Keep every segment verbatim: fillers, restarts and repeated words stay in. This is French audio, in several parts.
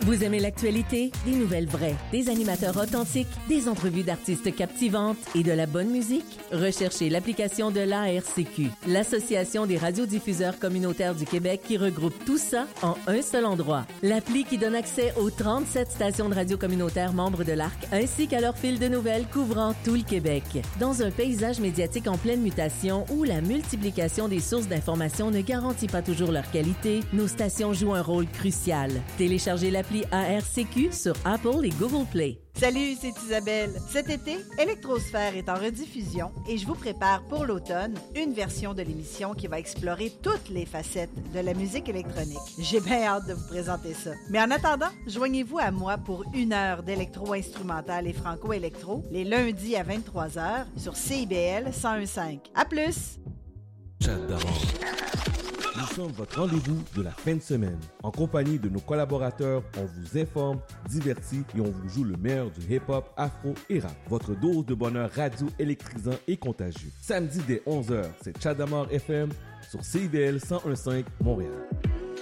Vous aimez l'actualité? Des nouvelles vraies, des animateurs authentiques, des entrevues d'artistes captivantes et de la bonne musique? Recherchez l'application de l'A R C Q, l'Association des radiodiffuseurs communautaires du Québec, qui regroupe tout ça en un seul endroit. L'appli qui donne accès aux trente-sept stations de radio communautaires membres de l'A R C, ainsi qu'à leur fil de nouvelles couvrant tout le Québec. Dans un paysage médiatique en pleine mutation où la multiplication des sources d'informations ne garantit pas toujours leur qualité, nos stations jouent un rôle crucial. Téléchargez l'appli A R C Q sur Apple et Google Play. Salut, c'est Isabelle. Cet été, Électrosphère est en rediffusion et je vous prépare pour l'automne une version de l'émission qui va explorer toutes les facettes de la musique électronique. J'ai bien hâte de vous présenter ça. Mais en attendant, joignez-vous à moi pour une heure d'électro-instrumental et franco-électro les lundis à vingt-trois heures sur C I B L cent un virgule cinq. À plus! Chat d'avance. Nous sommes votre rendez-vous de la fin de semaine. En compagnie de nos collaborateurs, on vous informe, divertit et on vous joue le meilleur du hip-hop, afro et rap. Votre dose de bonheur radio électrisant et contagieux. Samedi dès onze heures, c'est Chadamar F M sur C I B L cent un virgule cinq Montréal.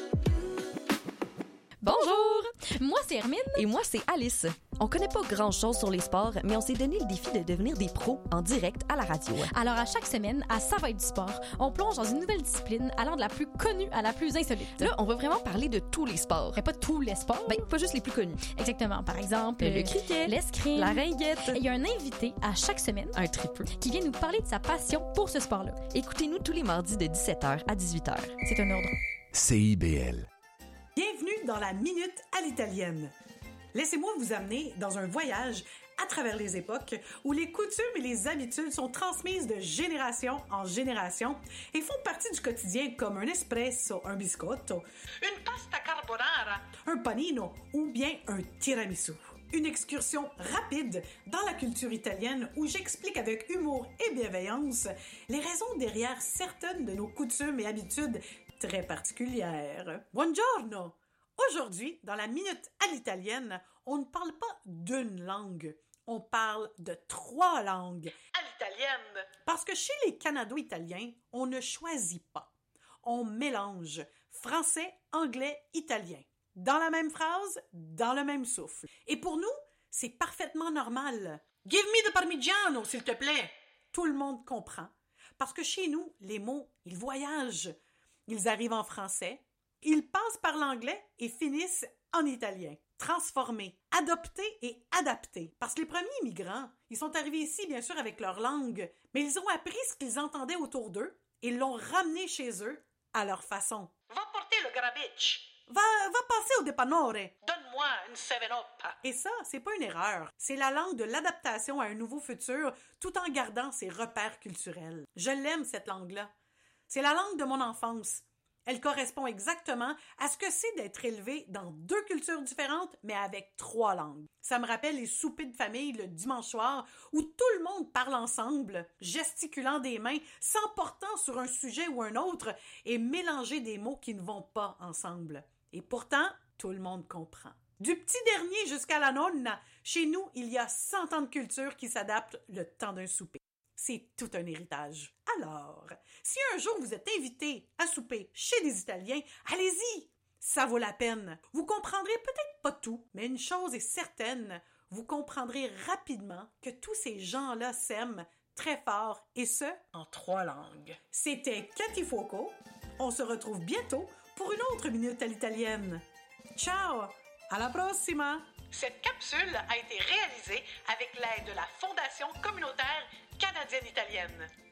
Bonjour! Moi, c'est Hermine. Et moi, c'est Alice. On connaît pas grand-chose sur les sports, mais on s'est donné le défi de devenir des pros en direct à la radio. Alors, à chaque semaine, à Ça va être du sport, on plonge dans une nouvelle discipline allant de la plus connue à la plus insolite. Là, on va vraiment parler de tous les sports. Mais pas tous les sports. Ben, pas juste les plus connus. Exactement. Par exemple, le, le cricket, l'escrime, la ringuette. Il y a un invité à chaque semaine, un tripeux, qui vient nous parler de sa passion pour ce sport-là. Écoutez-nous tous les mardis de dix-sept heures à dix-huit heures. C'est un ordre. C I B L. Bienvenue dans la Minute à l'italienne. Laissez-moi vous amener dans un voyage à travers les époques où les coutumes et les habitudes sont transmises de génération en génération et font partie du quotidien comme un espresso, un biscotto, une pasta carbonara, un panino ou bien un tiramisu. Une excursion rapide dans la culture italienne où j'explique avec humour et bienveillance les raisons derrière certaines de nos coutumes et habitudes très particulière. Buongiorno! Aujourd'hui, dans la Minute à l'italienne, on ne parle pas d'une langue, on parle de trois langues à l'italienne. Parce que chez les Canado-Italiens, on ne choisit pas. On mélange français, anglais, italien. Dans la même phrase, dans le même souffle. Et pour nous, c'est parfaitement normal. Give me the parmigiano, s'il te plaît! Tout le monde comprend. Parce que chez nous, les mots, ils voyagent. Ils arrivent en français, ils passent par l'anglais et finissent en italien. Transformés, adoptés et adaptés. Parce que les premiers immigrants, ils sont arrivés ici, bien sûr, avec leur langue, mais ils ont appris ce qu'ils entendaient autour d'eux et l'ont ramené chez eux à leur façon. Va porter le garbage. Va, va passer au dépannore. Donne-moi une seven up. Et ça, c'est pas une erreur. C'est la langue de l'adaptation à un nouveau futur tout en gardant ses repères culturels. Je l'aime, cette langue-là. C'est la langue de mon enfance. Elle correspond exactement à ce que c'est d'être élevé dans deux cultures différentes, mais avec trois langues. Ça me rappelle les soupers de famille le dimanche soir où tout le monde parle ensemble, gesticulant des mains, s'emportant sur un sujet ou un autre et mélanger des mots qui ne vont pas ensemble. Et pourtant, tout le monde comprend. Du petit dernier jusqu'à la nonna, chez nous, il y a cent ans de culture qui s'adaptent le temps d'un souper. C'est tout un héritage. Alors, si un jour vous êtes invité à souper chez des Italiens, allez-y! Ça vaut la peine. Vous comprendrez peut-être pas tout, mais une chose est certaine, vous comprendrez rapidement que tous ces gens-là s'aiment très fort, et ce, en trois langues. C'était Cathy Foucault. On se retrouve bientôt pour une autre minute à l'italienne. Ciao! Alla prossima! Cette capsule a été réalisée avec l'aide de la Fondation communautaire canadienne-italienne.